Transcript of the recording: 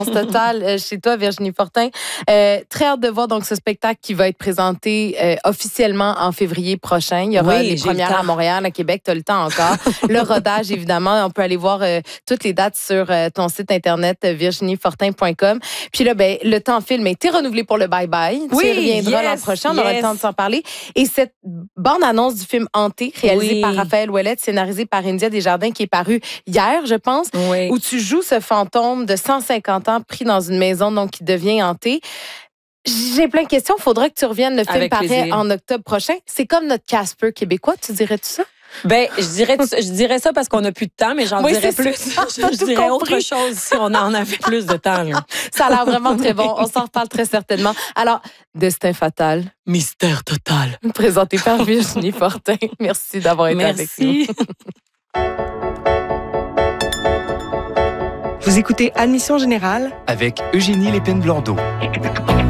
Total chez toi, Virginie Fortin. Très hâte de voir donc ce spectacle qui va être présenté officiellement en février prochain. Il y aura les premières à Montréal, à Québec. Tu as le temps encore. Le rodage, évidemment. On peut aller voir toutes les dates sur ton site internet virginiefortin.com. Puis là, le temps file, mais tu es renouvelé pour le bye-bye. Tu reviendras l'an prochain. On aura le temps de s'en parler. Et cette bande-annonce du film Hanté, réalisé par Raphaël Ouellette, scénarisé par India Desjardins, qui est paru hier, je pense, où tu joues ce fantôme de 150 ans pris dans une maison donc qui devient hantée. J'ai plein de questions. Il faudra que tu reviennes. Le film paraît en octobre prochain. C'est comme notre Casper québécois. Tu dirais-tu ça? Je dirais ça parce qu'on n'a plus de temps, mais j'en dirais plus. Je dirais autre chose si on en avait plus de temps. Là. Ça a l'air vraiment très bon. On s'en reparle très certainement. Alors, Destin fatal. Mystère total. Présenté par Virginie Fortin. Merci d'avoir été avec nous. Vous écoutez Admission Générale avec Eugénie Lépine-Blondeau.